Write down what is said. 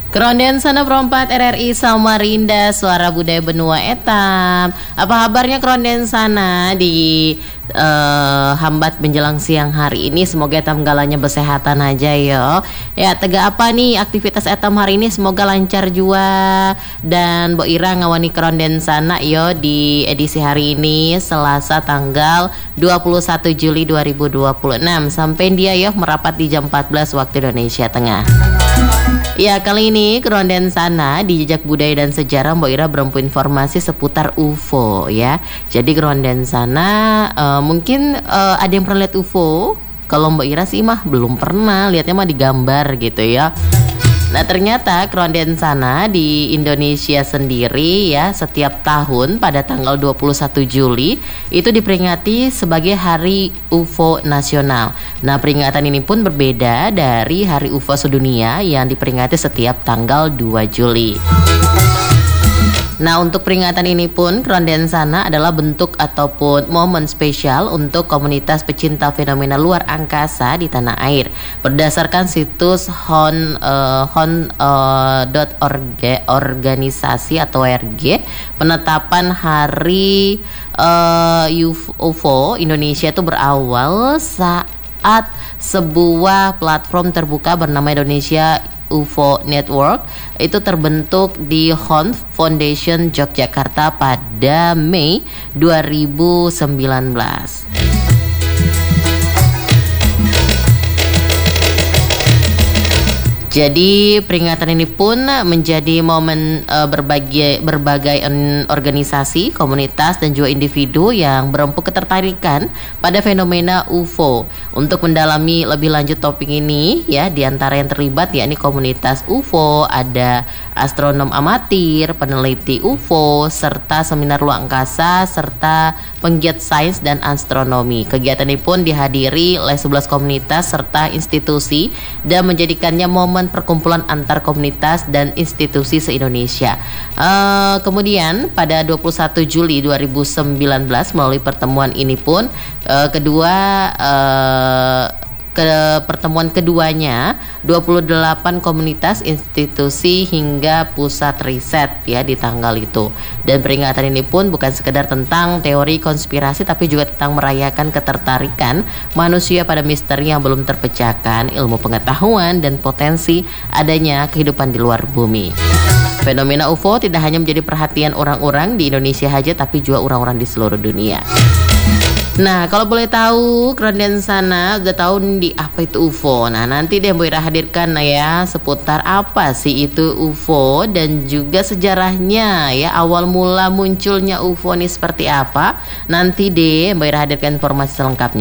Keronden Sana Perempat RRI Samarinda, Suara Budaya Benua Etam. Apa kabarnya Keronden Sana di hambat menjelang siang hari ini? Semoga etam galanya kesehatan aja yo. Ya, tega apa nih aktivitas etam hari ini? Semoga lancar jua. Dan Bo Ira ngawani Keronden Sana yo di edisi hari ini Selasa tanggal 21 Juli 2026. Sampai dia yo merapat di jam 14 waktu Indonesia Tengah. Ya, kali ini Keronden Sana di Jejak Budaya dan Sejarah Mbak Ira berempu informasi seputar UFO ya. Jadi Keronden Sana mungkin ada yang pernah lihat UFO. Kalau Mbak Ira sih mah belum pernah, lihatnya mah di gambar gitu ya. Nah, ternyata Keronden Sana di Indonesia sendiri ya, setiap tahun pada tanggal 21 Juli itu diperingati sebagai Hari UFO Nasional. Nah, peringatan ini pun berbeda dari Hari UFO Sedunia yang diperingati setiap tanggal 2 Juli. Nah, untuk peringatan ini pun Keronden Sana adalah bentuk ataupun momen spesial untuk komunitas pecinta fenomena luar angkasa di tanah air. Berdasarkan situs organisasi atau ORG, penetapan hari UFO Indonesia itu berawal saat sebuah platform terbuka bernama Indonesia UFO Network itu terbentuk di Hon Foundation Yogyakarta pada Mei 2019. Jadi peringatan ini pun menjadi momen berbagai organisasi, komunitas dan juga individu yang berempu ketertarikan pada fenomena UFO. Untuk mendalami lebih lanjut topik ini ya, di antara yang terlibat yakni komunitas UFO, ada astronom amatir, peneliti UFO, serta seminar luar angkasa serta penggiat sains dan astronomi. Kegiatan ini pun dihadiri oleh 11 komunitas serta institusi dan menjadikannya momen perkumpulan antar komunitas dan institusi se-Indonesia. Kemudian pada 21 Juli 2019 melalui pertemuan ini pun pertemuan keduanya 28 komunitas, institusi hingga pusat riset ya di tanggal itu. Dan peringatan ini pun bukan sekedar tentang teori konspirasi tapi juga tentang merayakan ketertarikan manusia pada misteri yang belum terpecahkan, ilmu pengetahuan dan potensi adanya kehidupan di luar bumi. Fenomena UFO tidak hanya menjadi perhatian orang-orang di Indonesia saja tapi juga orang-orang di seluruh dunia. Nah, kalau boleh tahu Keronden Sana udah tahu di apa itu UFO. Nah, nanti deh Mbak Ira hadirkan ya seputar apa sih itu UFO dan juga sejarahnya ya, awal mula munculnya UFO ini seperti apa. Nanti deh Mbak Ira hadirkan informasi selengkapnya.